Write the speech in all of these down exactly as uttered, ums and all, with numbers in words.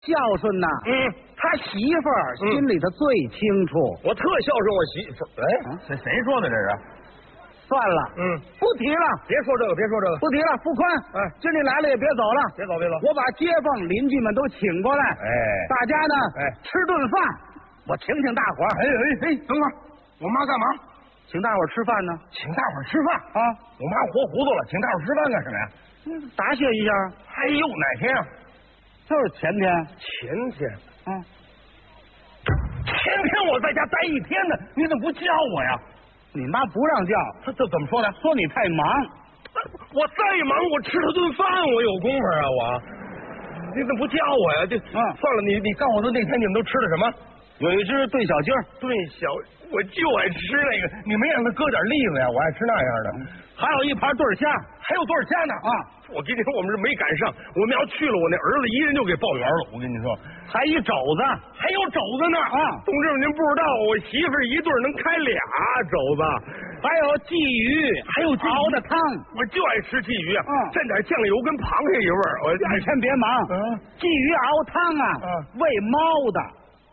孝顺呐。 嗯， 他媳妇儿心里头最清楚。 我特孝顺我媳妇。哎，谁谁说的这是？ 算了， 嗯， 不提了， 别说这个，别说这个， 不提了。傅宽， 哎， 今天来了也别走了， 别走别走。 我把街坊邻居们都请过来， 哎， 大家呢， 哎， 吃顿饭，我请请大伙儿。 哎哎哎，等会儿，我妈干嘛？ 请大伙儿吃饭呢？ 请大伙儿吃饭啊！ 我妈活糊涂了，请大伙儿吃饭干什么呀？ 答谢一下。 哎呦，哪天啊？ 就是前天。 前天。 啊。 前天我在家待一天呢，你怎么不叫我呀？ 你妈不让叫， 他这怎么说的？ 说你太忙。 我再忙，我吃了顿饭，我有功夫啊！我，你怎么不叫我呀？这， 嗯， 算了，你你告诉我那天你们都吃的什么？ 有一只对小鸡儿， 对小，我就爱吃那个。你没让他搁点栗子呀？我爱吃那样的。 还有一盘对虾， 还有对虾呢啊！ 我跟你说，我们是没赶上。我们要去了，我那儿子一人就给报圆了。我跟你说， 还一肘子， 还有肘子呢啊！ 同志们，您不知道，我媳妇儿一对能开俩肘子， 还有鲫鱼， 还有熬的汤， 我就爱吃鲫鱼啊！ 嗯， 蘸点酱油跟螃蟹一味儿。我你先别忙， 嗯， 鲫鱼熬汤啊， 嗯， 喂猫的。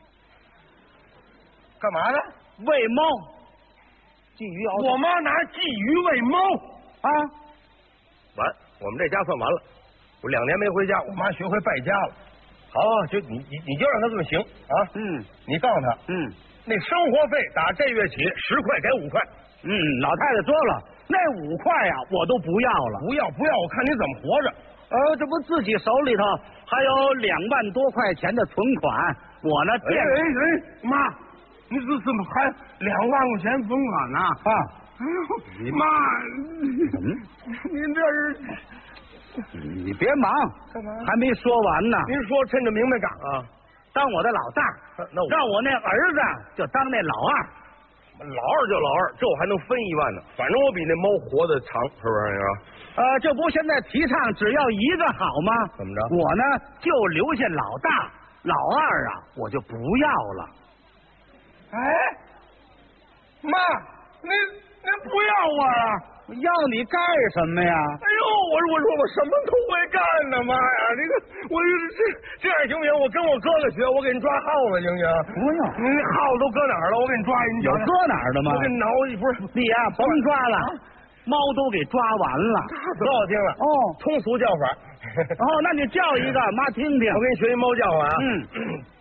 干嘛的？ 喂猫，鲫鱼熬汤。 我妈拿鲫鱼喂猫啊！ 完，我们这家算完了。我两年没回家，我妈学会败家了。好，就你你你就让她这么行啊。 嗯， 你告诉她， 嗯， 那生活费打这月起十块给五块。 嗯，老太太说了，那五块呀、啊、我都不要了。 不要不要，我看你怎么活着。 呃，这不自己手里头还有两万多块钱的存款，我呢哎哎哎，妈，你这怎么还两万块钱存款呢？ 啊！ 哎呦，妈， 嗯， 您这是你别忙， 干嘛？ 还没说完呢。 您说趁着明白港啊， 当我的老大， 那我让我那儿子就当那老二。 老二就老二，这我还能分一万呢。反正我比那猫活得长，是不是？ 呃，这不现在提倡只要一个好吗？ 怎么着？ 我呢就留下老大，老二啊我就不要了。 哎，妈，你你不要我了？ 要你干什么呀？ 哎呦，我我说我什么都会干呢，妈呀！这个我这这样行不行？我跟我哥哥学，我给你抓耗子行不行？ 不用， 你那耗子都搁哪儿了？我给你抓一，你有搁哪儿的吗？ 我给你挠一，不是你呀、啊，甭抓了，猫都给抓完了。 可好听了哦， 通俗叫法。 哦，那你叫一个，妈听听。 我给你学一猫叫啊。 嗯。